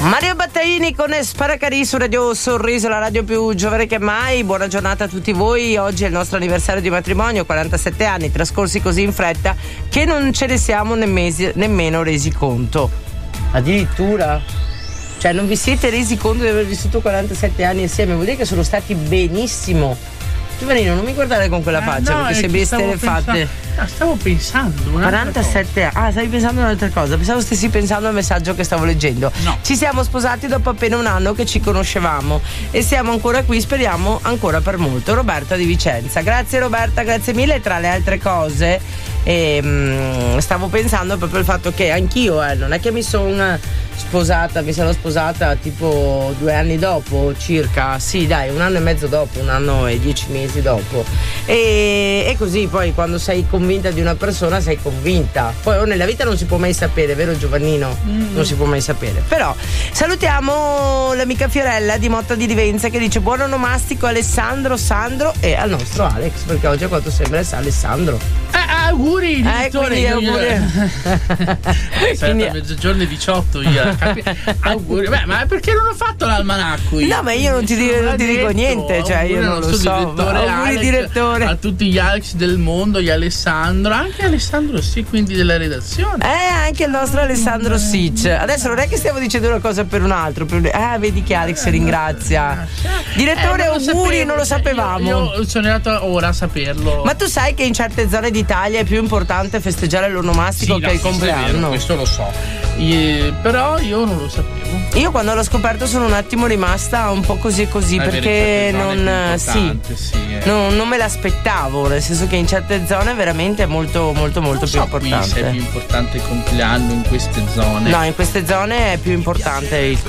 Mario Battaini con Sparacari su Radio Sorriso, la radio più giovane che mai. Buona giornata a tutti voi. Oggi è il nostro anniversario di matrimonio, 47 anni trascorsi così in fretta che non ce ne siamo nemmeno resi conto. Addirittura? Cioè non vi siete resi conto di aver vissuto 47 anni insieme? Vuol dire che sono stati benissimo. Giovanino, non mi guardare con quella faccia, no, perché sembri esterrefatte. Stavo pensando 47 anni. Ah, stavi pensando a un'altra cosa. Pensavo stessi pensando al messaggio che stavo leggendo. No. Ci siamo sposati dopo appena un anno che ci conoscevamo e siamo ancora qui, speriamo ancora per molto. Roberta di Vicenza. Grazie Roberta, grazie mille. Tra le altre cose stavo pensando proprio al fatto che anch'io non è che mi sono sposata tipo 2 anni dopo circa, sì dai, 1 anno e mezzo dopo, 1 anno e 10 mesi dopo, e così poi quando sei convinta di una persona sei convinta, poi nella vita non si può mai sapere, vero Giovannino? Non si può mai sapere. Però salutiamo l'amica Fiorella di Motta di Livenza che dice buon onomastico Alessandro, Sandro e al nostro Alex, perché oggi a quanto sembra è Alessandro. Auguri direttore, quindi a mezzogiorno e 18 auguri. Beh, ma perché non ho fatto l'almanacco io? No, ma io non ti dico niente, cioè io non lo so. Auguri Alex, direttore, a tutti gli Alex del mondo, gli Alessandro, anche Alessandro sì, quindi della redazione. Anche il nostro Alessandro Sic. Adesso non è che stiamo dicendo una cosa per un altro, vedi che Alex ringrazia. Direttore, auguri, non lo sapevamo. Io sono arrivato ora a saperlo. Ma tu sai che in certe zone d'Italia è più importante festeggiare l'onomastico che il compleanno? Questo lo so. Però io non lo sapevo. Io quando l'ho scoperto sono un attimo rimasta un po' così perché non me l'aspettavo, nel senso che in certe zone veramente è molto molto molto più importante. Qui se è più importante il compleanno in queste zone. No, in queste zone è più importante il